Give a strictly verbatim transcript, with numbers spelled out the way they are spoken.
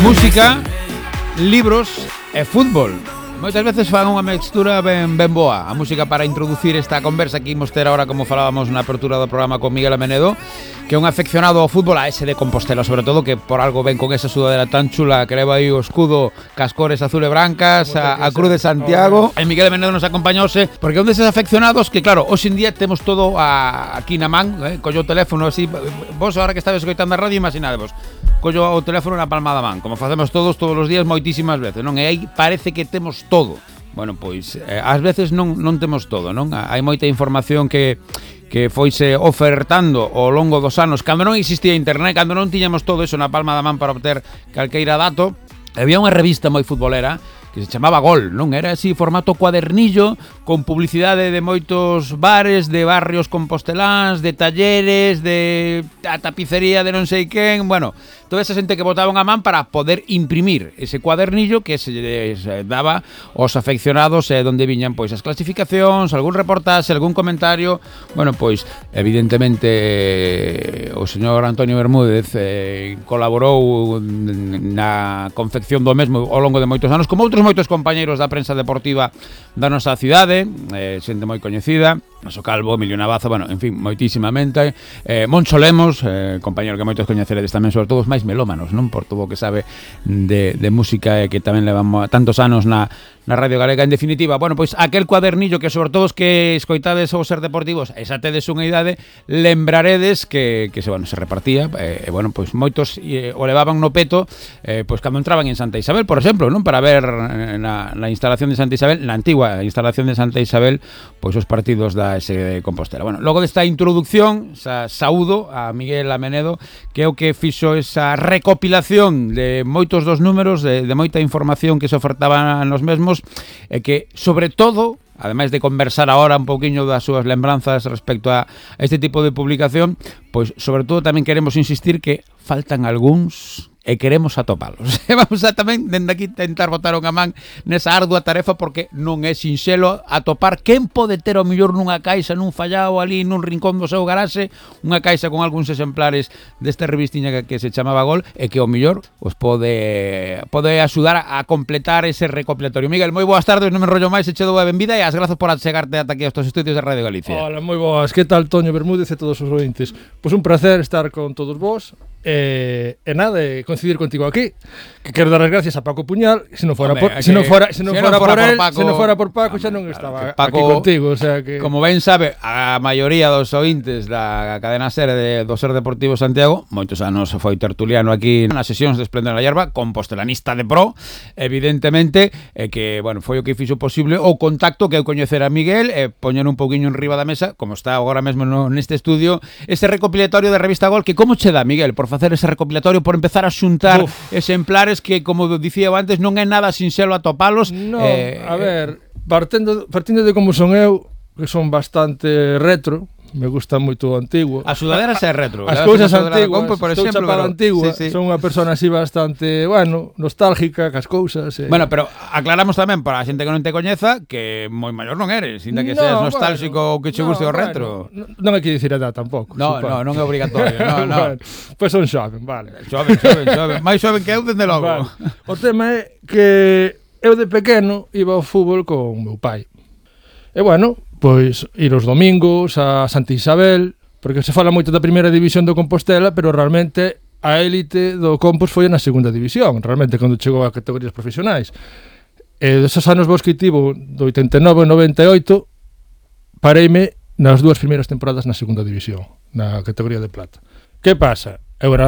Música, libros e fútbol. Moitas veces fan unha mixtura ben, ben boa. A música para introducir esta conversa que imos ter agora, como falábamos na apertura do programa con Miguel Amenedo, que é un afeccionado ao fútbol, a ese de Compostela, sobre todo, que por algo ven con esa sudadera tan chula que leva aí o escudo cas cores azul e brancas, a, a Cruz de Santiago. E Miguel Amenedo nos acompañouse, porque é un deses afeccionados que, claro, hoxe en día temos todo a, aquí na man, eh, collo o teléfono así. Vos, ahora que estabes escoitando a radio, imaginadevos, collo o teléfono na palma da man, como facemos todos todos os días moitísimas veces, non? E aí parece que temos todo. Bueno, pois, eh, ás veces non, non temos todo, non? Hai moita información que que foise ofertando ao longo dos anos, cando non existía internet, cando non tiñamos todo eso na palma da man para obter calqueira dato. Había unha revista moi futbolera que se chamaba Gol, non? Era así, formato cuadernillo, con publicidade de moitos bares, de barrios composteláns, de talleres, de a tapicería de non sei quen, bueno, toda esa xente que botaban a man para poder imprimir ese cuadernillo que se les daba aos afeccionados, eh, donde viñan pois as clasificacións, algún reportaxe, algún comentario. Bueno, pois evidentemente o señor Antonio Bermúdez eh, colaborou na confección do mesmo ao longo de moitos anos, como outros moitos compañeiros da prensa deportiva da nosa cidade, eh, xente moi coñecida, Noso Calvo, Emilio Navazo, bueno, en fin, moitísimamente, eh, Moncho Lemos, eh, compañero que moitos coñeceredes tamén, sobre todo os máis melómanos, non? Por todo o que sabe de, de música e que tamén levamos tantos anos na, na Radio Galega. En definitiva, bueno, pois aquel cuadernillo que sobre todo os que escoitades ou ser deportivos e xa tedes unha idade, lembraredes que, que se, bueno, se repartía, e eh, bueno, pois moitos eh, o levaban no peto, eh, pois cando entraban en Santa Isabel, por exemplo, non? Para ver na, na instalación de Santa Isabel, na antigua instalación de Santa Isabel, pois os partidos da ese de Compostela. Bueno, logo desta introducción, sa, saúdo a Miguel Amenedo, que é o que fixo esa recopilación de moitos dos números, de, de moita información que se ofertaban nos mesmos, e que, sobre todo, ademais de conversar agora un pouquiño das súas lembranzas respecto a este tipo de publicación, pois, sobre todo, tamén queremos insistir que faltan algúns e queremos atopalos. E vamos a tamén, dende aquí, tentar botar unha man nesa ardua tarefa, porque non é sinxelo atopar quen pode ter o mellor nunha caixa, nun fallao ali, nun rincón do seu garaxe, unha caixa con algúns exemplares desta revistiña que, que se chamaba Gol, e que o mellor os pode pode axudar a, a completar ese recopilatorio. Miguel, moi boas tardes, non me enrollo máis, eche dou a benvida e as grazas por achegarte ata aquí aos teus estudios de Radio Galicia. Hola, moi boas, que tal, Toño Bermúdez e todos os ointes? Pois un placer estar con todos vos. E, e nada, de coincidir contigo aquí, que quero dar as gracias a Paco Puñal, se non fora por, se non fora, se non fora por él, se non fora por Paco, xa non estaba Paco, aquí contigo, o sea que como ben sabe a maioría dos ointes da cadena SER de, do Ser Deportivo Santiago, moitos anos foi tertuliano aquí nas sesións de Esplendor na Hierba, compostelanista de pro, evidentemente, e que, bueno, foi o que fixo posible o contacto que eu coñecer a Miguel e poñer un pouquiño en riba da mesa, como está agora mesmo no, neste estudio, ese recopilatorio de Revista Gol, que como che dá, Miguel, por facer ese recopilatorio, por empezar a xuntar Uf. exemplares que, como dicía antes, non é nada sinxelo atopalos. Non, eh, a ver, partindo, partindo de como son eu, que son bastante retro, me gusta moito o antigo. A sudadera xa é retro. As cousas antiguas, compo, por estou exemplo, chapado pero, antigua, sí, sí. Son unha persona así bastante, bueno, nostálgica cas cousas. Eh. Bueno, pero aclaramos tamén para a xente que non te coñeza que moi maior non eres, sinda que no, seas nostálxico ou bueno, que che guste no, o retro. Bueno, non hai que dicir a edad tampouco. No, no, non é obrigatorio, no, no. Bueno, pois son xoven, vale. Xoven, xoven, xoven, máis xoven que eu, dende logo. Vale. O tema é que eu de pequeno iba ao fútbol con meu pai. E bueno, pois ir os domingos a Santa Isabel, porque se fala moito da primeira división do Compostela, pero realmente a élite do Compos foi na segunda división, realmente cando chegou a categorías profesionais. E deses anos vos que tivo do oitenta e nove ao noventa e oito, pareime nas dúas primeiras temporadas na segunda división, na categoría de plata. Que pasa? Eu era